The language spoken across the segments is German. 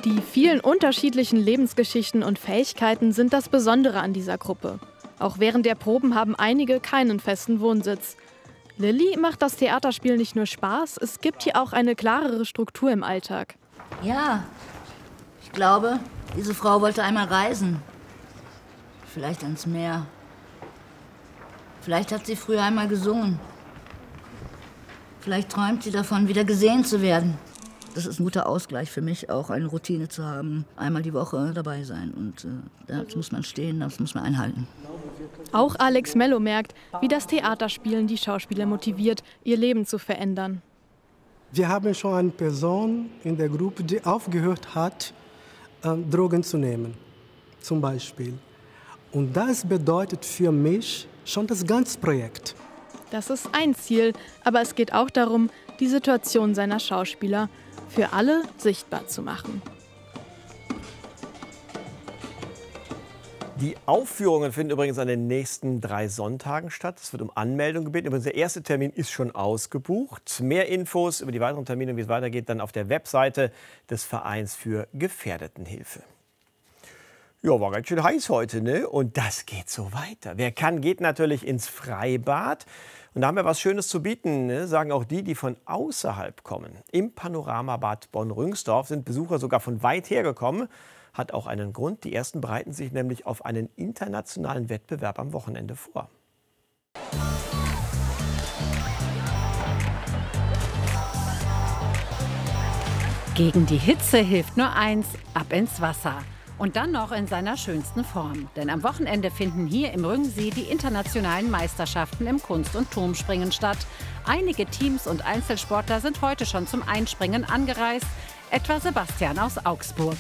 Die vielen unterschiedlichen Lebensgeschichten und Fähigkeiten sind das Besondere an dieser Gruppe. Auch während der Proben haben einige keinen festen Wohnsitz. Lilly macht das Theaterspiel nicht nur Spaß, es gibt hier auch eine klarere Struktur im Alltag. Ja, ich glaube, diese Frau wollte einmal reisen. Vielleicht ans Meer. Vielleicht hat sie früher einmal gesungen. Vielleicht träumt sie davon, wieder gesehen zu werden. Das ist ein guter Ausgleich für mich, auch eine Routine zu haben. Einmal die Woche dabei sein. Und das muss man stehen, das muss man einhalten. Auch Alex Mello merkt, wie das Theaterspielen die Schauspieler motiviert, ihr Leben zu verändern. Wir haben schon eine Person in der Gruppe, die aufgehört hat, Drogen zu nehmen, zum Beispiel. Und das bedeutet für mich schon das ganze Projekt. Das ist ein Ziel, aber es geht auch darum, die Situation seiner Schauspieler für alle sichtbar zu machen. Die Aufführungen finden übrigens an den nächsten 3 Sonntagen statt. Es wird um Anmeldung gebeten. Übrigens, der erste Termin ist schon ausgebucht. Mehr Infos über die weiteren Termine und wie es weitergeht, dann auf der Webseite des Vereins für Gefährdetenhilfe. Ja, war ganz schön heiß heute, ne? Und das geht so weiter. Wer kann, geht natürlich ins Freibad. Und da haben wir was Schönes zu bieten, ne? Sagen auch die, die von außerhalb kommen. Im Panoramabad Bonn-Rüngsdorf sind Besucher sogar von weit her gekommen. Hat auch einen Grund. Die ersten bereiten sich nämlich auf einen internationalen Wettbewerb am Wochenende vor. Gegen die Hitze hilft nur eins: ab ins Wasser. Und dann noch in seiner schönsten Form. Denn am Wochenende finden hier im Rüngsee die internationalen Meisterschaften im Kunst- und Turmspringen statt. Einige Teams und Einzelsportler sind heute schon zum Einspringen angereist. Etwa Sebastian aus Augsburg.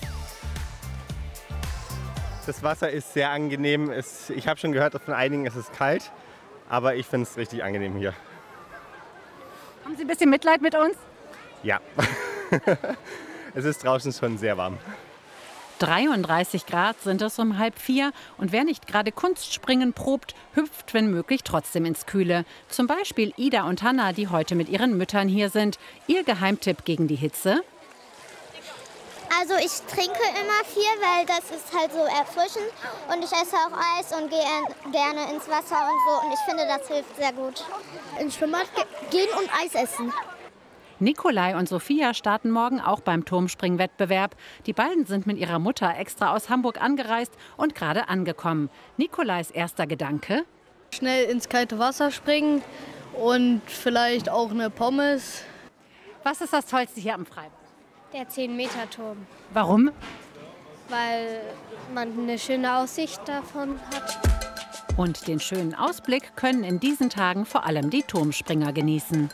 Das Wasser ist sehr angenehm. Ich habe schon gehört von einigen, es ist kalt. Aber ich finde es richtig angenehm hier. Haben Sie ein bisschen Mitleid mit uns? Ja, es ist draußen schon sehr warm. 33 Grad sind es um 3:30 und wer nicht gerade Kunstspringen probt, hüpft wenn möglich trotzdem ins Kühle. Zum Beispiel Ida und Hanna, die heute mit ihren Müttern hier sind. Ihr Geheimtipp gegen die Hitze? Also ich trinke immer viel, weil das ist halt so erfrischend und ich esse auch Eis und gehe gerne ins Wasser und so und ich finde, das hilft sehr gut. Ins Schwimmbad gehen und Eis essen. Nikolai und Sophia starten morgen auch beim Turmspringwettbewerb. Die beiden sind mit ihrer Mutter extra aus Hamburg angereist und gerade angekommen. Nikolais erster Gedanke: Schnell ins kalte Wasser springen und vielleicht auch eine Pommes. Was ist das Tollste hier am Freibad? Der 10-Meter-Turm, Warum? weil man eine schöne Aussicht davon hat. Und den schönen Ausblick können in diesen Tagen vor allem die Turmspringer genießen.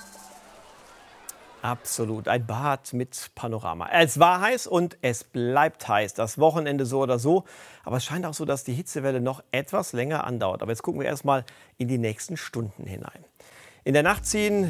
Absolut, ein Bad mit Panorama. Es war heiß und es bleibt heiß. Das Wochenende so oder so. Aber es scheint auch so, dass die Hitzewelle noch etwas länger andauert. Aber jetzt gucken wir erst mal in die nächsten Stunden hinein. In der Nacht ziehen